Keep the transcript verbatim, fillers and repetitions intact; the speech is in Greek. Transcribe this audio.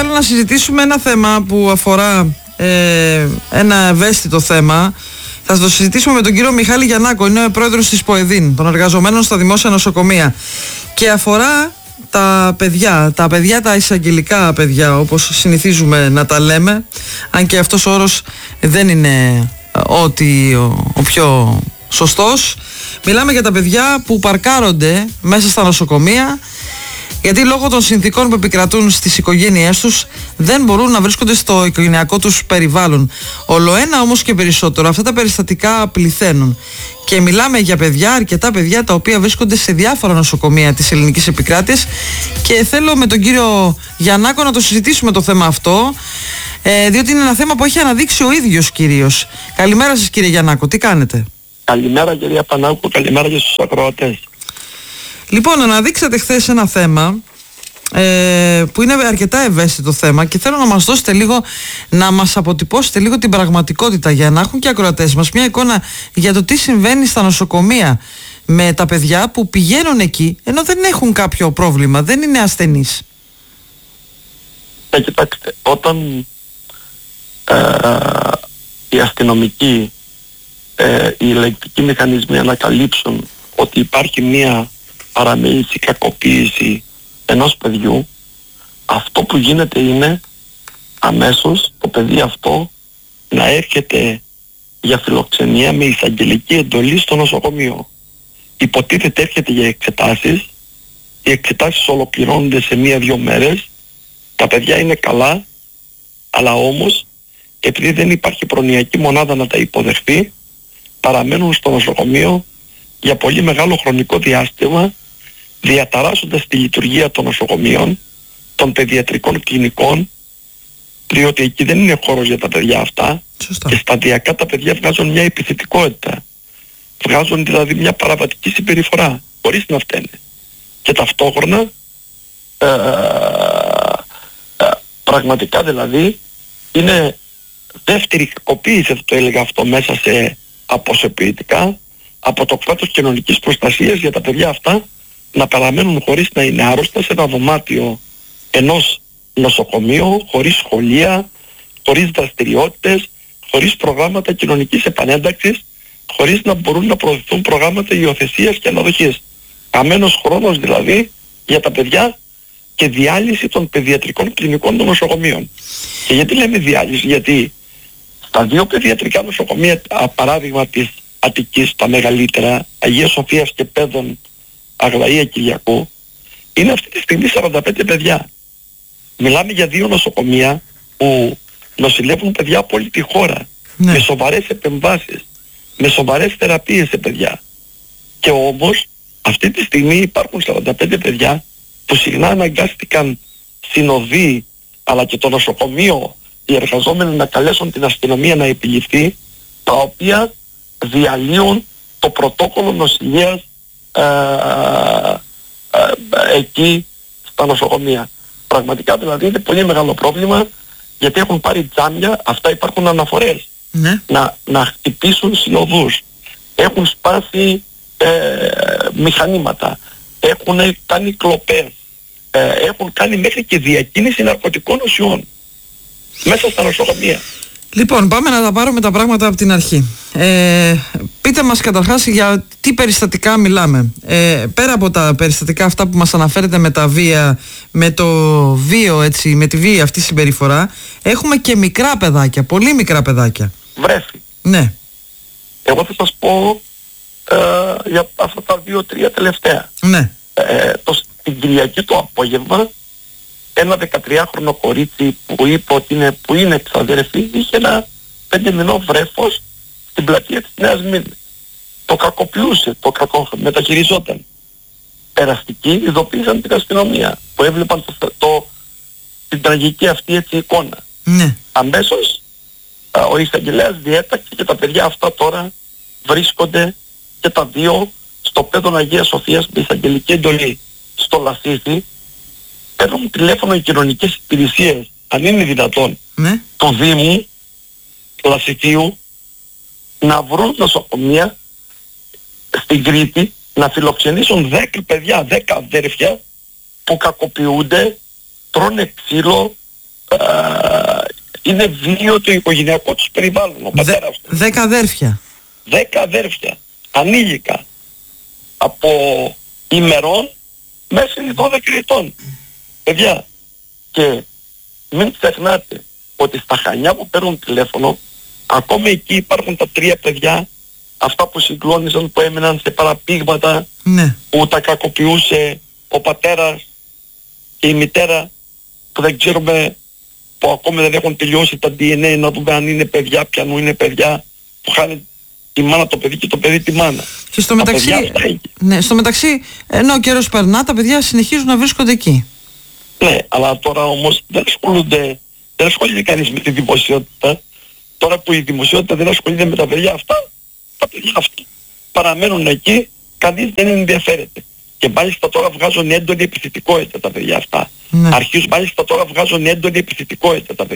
θέλω να συζητήσουμε ένα θέμα που αφορά ε, ένα ευαίσθητο θέμα. Θα το συζητήσουμε με τον κύριο Μιχάλη Γιαννάκο, είναι ο πρόεδρος της ΠΟΕΔΗΝ, των εργαζομένων στα δημόσια νοσοκομεία. Και αφορά τα παιδιά, τα παιδιά, τα εισαγγελικά παιδιά, όπως συνηθίζουμε να τα λέμε, αν και αυτός ο όρος δεν είναι ότι ο, ο πιο σωστός. Μιλάμε για τα παιδιά που παρκάρονται μέσα στα νοσοκομεία, γιατί λόγω των συνθήκων που επικρατούν στις οικογένειές τους δεν μπορούν να βρίσκονται στο οικογενειακό τους περιβάλλον. Ολοένα όμως και περισσότερο αυτά τα περιστατικά πληθαίνουν. Και μιλάμε για παιδιά, αρκετά παιδιά τα οποία βρίσκονται σε διάφορα νοσοκομεία της ελληνικής επικράτειας, και θέλω με τον κύριο Γιαννάκο να το συζητήσουμε το θέμα αυτό, ε, διότι είναι ένα θέμα που έχει αναδείξει ο ίδιος κυρίως. Καλημέρα σας κύριε Γιαννάκο, τι κάνετε? Καλημέρα κυρία Πανάκου, καλημέρα και στους ακροατές. Λοιπόν, αναδείξατε χθες ένα θέμα ε, που είναι αρκετά ευαίσθητο θέμα, και θέλω να μας δώσετε λίγο, να μας αποτυπώσετε λίγο την πραγματικότητα, για να έχουν και οι ακροατές μας μια εικόνα για το τι συμβαίνει στα νοσοκομεία με τα παιδιά που πηγαίνουν εκεί ενώ δεν έχουν κάποιο πρόβλημα, δεν είναι ασθενείς. Ε, κοιτάξτε, όταν ε, οι αστυνομικοί, ε, οι ελεγκτικοί μηχανισμοί ανακαλύψουν ότι υπάρχει μια παραμίληση, κακοποίηση ενός παιδιού, αυτό που γίνεται είναι αμέσως το παιδί αυτό να έρχεται για φιλοξενία με εισαγγελική εντολή στο νοσοκομείο. Υποτίθεται έρχεται για εξετάσεις, οι εξετάσεις ολοκληρώνονται σε μία-δυο μέρες, τα παιδιά είναι καλά, αλλά όμως επειδή δεν υπάρχει προνοιακή μονάδα να τα υποδεχθεί, παραμένουν στο νοσοκομείο για πολύ μεγάλο χρονικό διάστημα, διαταράσσοντας τη λειτουργία των νοσοκομείων, των παιδιατρικών κλινικών, διότι εκεί δεν είναι χώρος για τα παιδιά αυτά. Σωστά. Και σταδιακά τα παιδιά βγάζουν μια επιθετικότητα. Βγάζουν δηλαδή μια παραβατική συμπεριφορά, χωρίς να φταίνε. Και ταυτόχρονα, ε, ε, πραγματικά δηλαδή, είναι δεύτερη κακοποίηση, θα το έλεγα αυτό, μέσα σε αποσωπητικά, από το κράτος κοινωνικής προστασίας για τα παιδιά αυτά να παραμένουν χωρίς να είναι άρρωστα σε ένα δωμάτιο ενός νοσοκομείου, χωρίς σχολεία, χωρίς δραστηριότητες, χωρίς προγράμματα κοινωνικής επανένταξης, χωρίς να μπορούν να προωθηθούν προγράμματα υιοθεσίας και αναδοχής. Χαμένος χρόνος δηλαδή για τα παιδιά και διάλυση των παιδιατρικών κλινικών των νοσοκομείων. Και γιατί λέμε διάλυση? Γιατί στα δύο παιδιατρικά νοσοκομεία, παράδειγμα της Αττικής, τα μεγαλύτερα, Αγίας Σοφίας και Πέδων, Αγλαία Κυριακού, είναι αυτή τη στιγμή σαράντα πέντε παιδιά. Μιλάμε για δύο νοσοκομεία που νοσηλεύουν παιδιά από όλη τη χώρα, ναι, με σοβαρές επεμβάσεις, με σοβαρές θεραπείες σε παιδιά. Και όμως αυτή τη στιγμή υπάρχουν σαράντα πέντε παιδιά που συχνά αναγκάστηκαν συνοδοί, αλλά και το νοσοκομείο, οι εργαζόμενοι να καλέσουν την αστυνομία να επιληφθεί, τα οποία διαλύουν το πρωτόκολλο νοσηλείας ε, ε, ε, εκεί στα νοσοκομεία. Πραγματικά δηλαδή είναι πολύ μεγάλο πρόβλημα, γιατί έχουν πάρει τζάμια, αυτά υπάρχουν αναφορές, ναι, να, να χτυπήσουν συνοδούς, έχουν σπάσει ε, μηχανήματα, έχουν κάνει κλοπές, ε, έχουν κάνει μέχρι και διακίνηση ναρκωτικών ουσιών μέσα στα νοσοκομεία. Λοιπόν, πάμε να τα πάρουμε τα πράγματα από την αρχή. Ε, πείτε μας καταρχάς για τι περιστατικά μιλάμε. Ε, πέρα από τα περιστατικά αυτά που μας αναφέρετε με τα βία, με το βίο, έτσι, με τη βία αυτή συμπεριφορά, έχουμε και μικρά παιδάκια, πολύ μικρά παιδάκια. Βρέφη. Ναι. Εγώ θα σας πω ε, για αυτά τα δύο-τρία τελευταία. Ναι. Ε, το, την Κυριακή το απόγευμα, ένα δεκατριάχρονο κορίτσι που είπε ότι είναι, που είναι εξαδερφή, είχε ένα πέντε μηνό βρέφος στην πλατεία της Νέας Μύρνης. Το κακοποιούσε, το κακο, μεταχειριζόταν. Περαστικοί ειδοποίησαν την αστυνομία που έβλεπαν το, το, την τραγική αυτή έτσι εικόνα. Ναι. Αμέσως α, ο εισαγγελέας διέταξε και τα παιδιά αυτά τώρα βρίσκονται και τα δύο στο Πέδον Αγίας Σοφίας με εισαγγελική εντολή στο Λασίθι. Παίρνουν τηλέφωνο οι κοινωνικές υπηρεσίες, αν είναι δυνατόν, ναι, του Δήμου Λασιθίου, να βρουν νοσοκομεία στην Κρήτη, να φιλοξενήσουν δέκα παιδιά, δέκα αδέρφια που κακοποιούνται, τρώνε ξύλο, ε, είναι βίαιο το οικογενειακό τους περιβάλλον. Ο πατέρας του. Δέκα αδέρφια. Δέκα αδέρφια. Ανήλικα. Από ημερών μέχρι δώδεκα ετών. Παιδιά. Και μην ξεχνάτε ότι στα Χανιά που παίρνουν τηλέφωνο, ακόμα εκεί υπάρχουν τα τρία παιδιά, αυτά που συγκλώνησαν, που έμειναν σε παραπήγματα, ναι. που τα κακοποιούσε ο πατέρας και η μητέρα, που δεν ξέρουμε, που ακόμα δεν έχουν τελειώσει τα ντι εν έι να δούμε αν είναι παιδιά, ποιανού είναι παιδιά, που χάνει τη μάνα το παιδί και το παιδί τη μάνα. Και στο μεταξύ, ναι, στο μεταξύ, ενώ ο καιρός περνά, τα παιδιά συνεχίζουν να βρίσκονται εκεί. Ναι, αλλά τώρα όμως δεν ασχολούνται, δεν ασχολείται κανείς με τη δημοσιότητα. Τώρα που η δημοσιότητα δεν ασχολείται με τα παιδιά αυτά, τα παιδιά αυτά παραμένουν εκεί, κανείς δεν ενδιαφέρεται. Και μάλιστα τώρα βγάζουν έντονη επιθετικότητα τα παιδιά αυτά. Ναι. Αρχίζουν μάλιστα τώρα βγάζουν έντονη επιθετικότητα τα παιδιά.